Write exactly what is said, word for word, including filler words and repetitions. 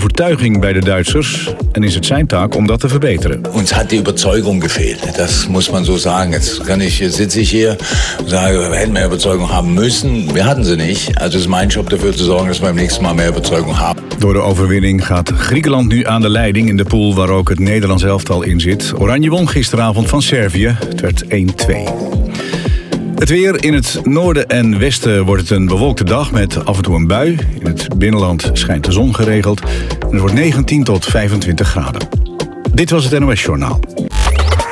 overtuiging bij de Duitsers en is het zijn taak om dat te verbeteren. Ons had die Überzeugung gefehlt, das muss man so sagen. Jetzt kann ich, sitze ich hier und sage, wir hätten mehr Überzeugung haben müssen. Wir hatten sie nicht. Also es ist mein Job dafür zu sorgen, dass wir beim nächsten Mal mehr Überzeugung haben. Door de overwinning gaat Griekenland nu aan de leiding in de pool waar ook het Nederlands elftal in zit. Oranje won gisteravond van Servië. Het werd één twee. Het weer: in het noorden en westen wordt het een bewolkte dag met af en toe een bui. In het binnenland schijnt de zon geregeld. En het wordt negentien tot vijfentwintig graden. Dit was het N O S Journaal.